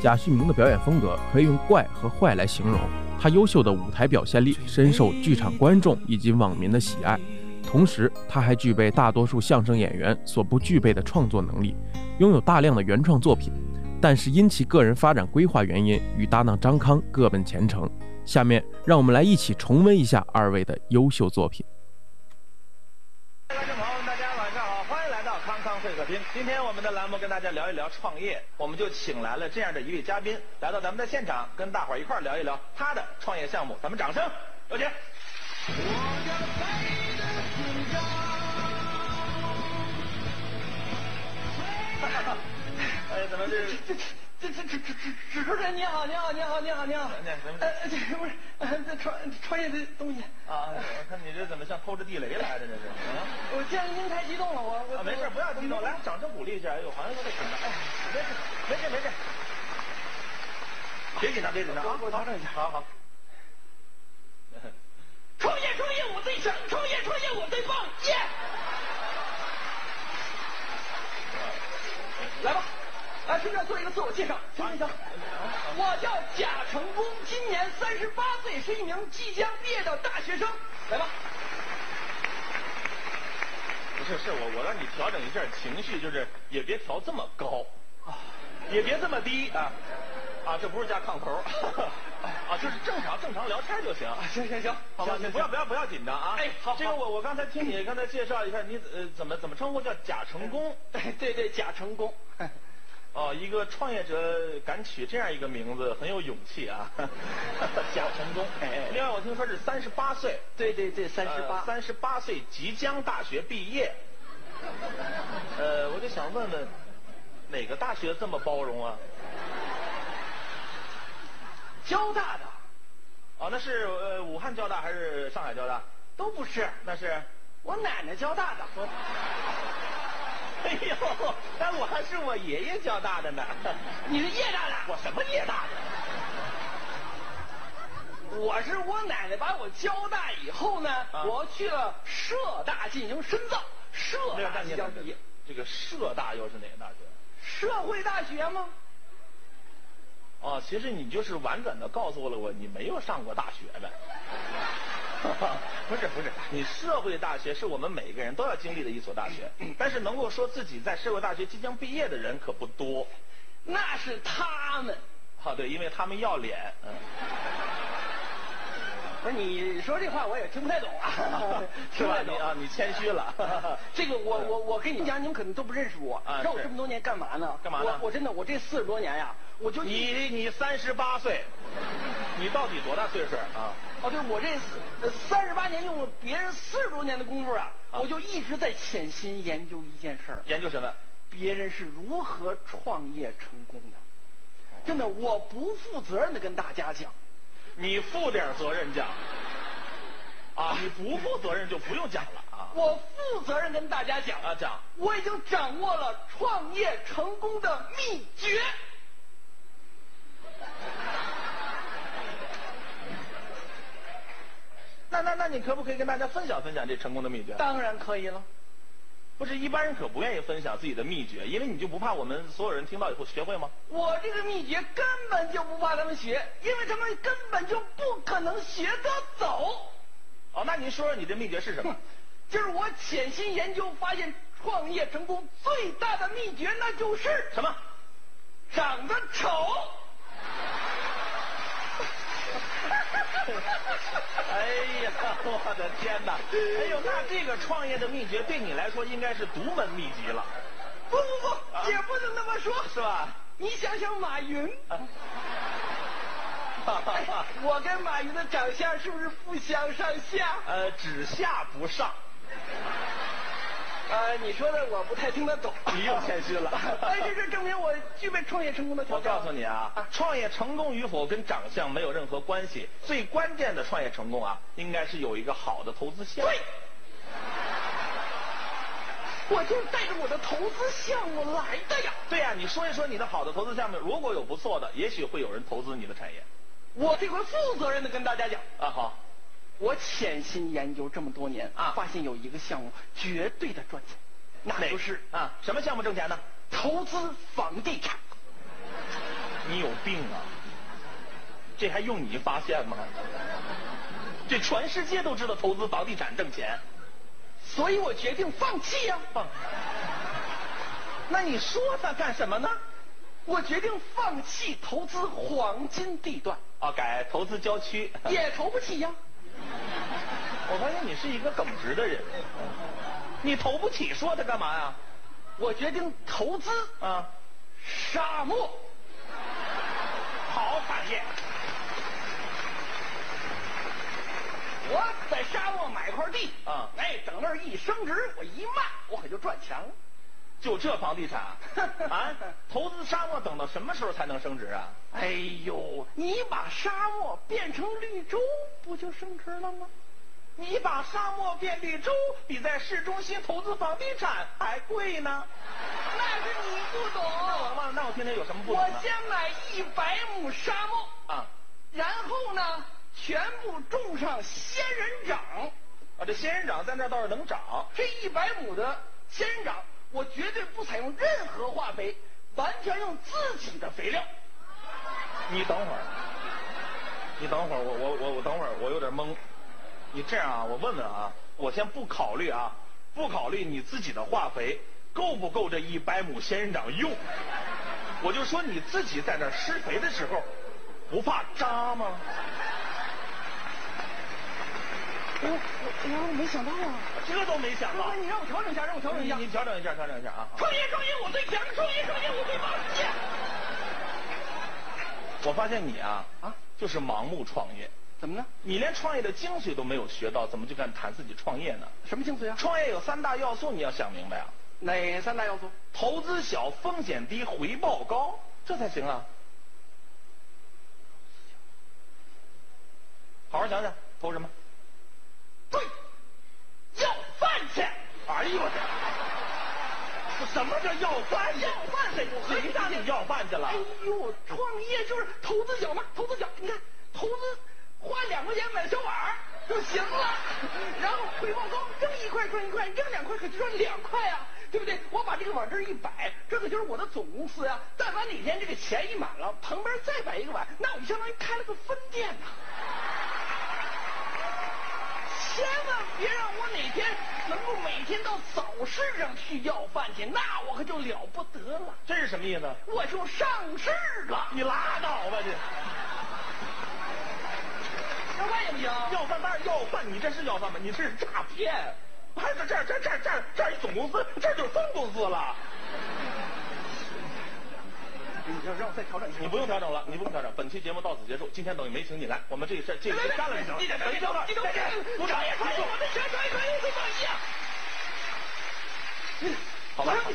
贾旭明的表演风格可以用怪和坏来形容，他优秀的舞台表现力深受剧场观众以及网民的喜爱。同时，他还具备大多数相声演员所不具备的创作能力，拥有大量的原创作品。但是因其个人发展规划原因，与搭档张康各奔前程。下面让我们来一起重温一下二位的优秀作品。 观众朋友们，大家晚上好，欢迎来到康康会客厅。今天我们的栏目跟大家聊一聊创业，我们就请来了这样的一位嘉宾来到咱们的现场，跟大伙儿一块儿聊一聊他的创业项目。咱们掌声有请。哎，怎么这主持人你好，你好。不是创业的东西啊？我看你这怎么像偷着地雷来的这是？ 我见您太激动了，我没事，不要激动，来掌声鼓励一下。哎呦，好像有点紧张。哎，没事，别紧张啊！ 我调整一下。 好。 创业我最强，创业我最棒，耶！来吧。来，顺便做一个自我介绍，行。我叫贾成功，今年38岁，是一名即将毕业的大学生。来吧。 不是我让你调整一下情绪，就是也别调这么高啊，也别这么低啊，这不是加炕头啊，就是正常聊天就行。 行，好吧， 不要紧张啊。 哎，好。 这个我刚才听你刚才介绍一下，你怎么称呼叫贾成功？ 对，贾成功。 哦，一个创业者敢取这样一个名字，很有勇气啊！贾成功。另外，我听说是38岁。 对，38 岁即将大学毕业。我就想问问，哪个大学这么包容啊？ 交大的。 哦，那是武汉交大还是上海交大？ 都不是， 那是我奶奶交大的。 哎呦，但我还是我爷爷交大的呢。 你是夜大的？ 我什么夜大的？我是我奶奶把我交大以后呢，我去了社大进行深造，社大即将毕业。 这个社大又是哪个大学？ 社会大学吗？ 哦，其实你就是婉转的告诉了我，你没有上过大学呗。不是，你社会大学是我们每个人都要经历的一所大学，但是能够说自己在社会大学即将毕业的人可不多。 那是他们。 对，因为他们要脸。 不是你说这话我也听不太懂啊。 是吧？你谦虚了。 这个我跟你讲，你们可能都不认识我。知道我这么多年干嘛呢？ 干嘛呢？ 我真的，我这40多年呀，我就你38岁，你到底多大岁数啊？ 对，我这38年用了别人40多年的功夫啊，我就一直在潜心研究一件事儿。 研究什么？ 别人是如何创业成功的。真的，我不负责任的跟大家讲。 你负点责任讲。你不负责任就不用讲了啊。 我负责任跟大家讲。 讲。 我已经掌握了创业成功的秘诀。 那你可不可以跟大家分享这成功的秘诀？ 当然可以了。 不是一般人可不愿意分享自己的秘诀，因为你就不怕我们所有人听到以后学会吗？ 我这个秘诀根本就不怕他们学，因为他们根本就不可能学得走。 那您说说你的秘诀是什么？ 就是我潜心研究发现，创业成功最大的秘诀那就是什么？ 长得丑。 哎呀，我的天哪！哎呦，那这个创业的秘诀对你来说应该是独门秘籍了。 不，也不能那么说， 是吧？ 你想想马云，我跟马云的长相是不是不相上下？ 只下不上。 你说的我不太听得懂。 你又谦虚了。 但是这证明我具备创业成功的条件。 我告诉你创业成功与否跟长相没有任何关系，最关键的创业成功应该是有一个好的投资项目。 对。我就是带着我的投资项目来的呀。 对呀，你说一说你的好的投资项目，如果有不错的，也许会有人投资你的产业。 我这回负责任的跟大家讲。 好。 我潜心研究这么多年发现有一个项目绝对的赚钱，那就是什么项目挣钱呢？ 投资房地产。 你有病啊！这还用你发现吗？这全世界都知道投资房地产挣钱， 所以我决定放弃呀。 那你说它干什么呢？ 我决定放弃投资黄金地段。 啊，改投资郊区。 也投不起呀。 我发现你是一个耿直的人，你投不起，说它干嘛呀？ 我决定投资啊， 沙漠。 好产业。 我在沙漠买块地啊， 哎，等那儿一升值，我一卖，我可就赚钱了。 就这房地产啊，投资沙漠等到什么时候才能升值啊？ 哎呦，你把沙漠变成绿洲，不就升值了吗？ 你把沙漠变绿洲，比在市中心投资房地产还贵呢。 那是你不懂。 那我听听有什么不懂呢？ 我先买100亩沙漠啊， 然后呢，全部种上仙人掌。 啊，这仙人掌在那倒是能长。 这100亩的仙人掌，我绝对不采用任何化肥，完全用自己的肥料。 你等会儿，我等会儿，我有点懵。你这样啊，我问问啊，我先不考虑啊，不考虑你自己的化肥够不够这100亩仙人掌用，我就说你自己在那施肥的时候，不怕扎吗？ 我没想到啊， 这都没想到。 你让我调整一下， 你调整一下啊！ 创业我最强，创业我最棒！ 我发现你啊，就是盲目创业。 怎么呢？ 你连创业的精髓都没有学到，怎么就敢谈自己创业呢？ 什么精髓啊？ 创业有3大要素，你要想明白啊。 哪3大要素？ 投资小，风险低，回报高，这才行啊。好好想想，投什么？ 对，要饭去！ 哎呦我这什么叫要饭去？ 要饭去！ 谁让你要饭去了？ 哎呦，创业就是投资小嘛，投资小，你看投资花2块钱买小碗就行了，然后回报高，扔1块赚1块，扔2块可就赚2块啊，对不对？我把这个碗这一摆，这可就是我的总公司呀。但凡哪天这个钱一满了，旁边再摆一个碗，那我就相当于开了个分店呐。千万别让我哪天能够每天到早市上去要饭去，那我可就了不得了。 这是什么意思？ 我就上市了。 你拉倒吧你！ 要饭也不行。 要饭当然要饭，你这是要饭吗？你这是诈骗！还是这儿一总公司，这就是分公司了。 你让我再调整一下。 你不用调整了，你不用调整。本期节目到此结束，今天等于没请你来，我们这事干了就行。 你等，再见，鼓掌！我的全可以。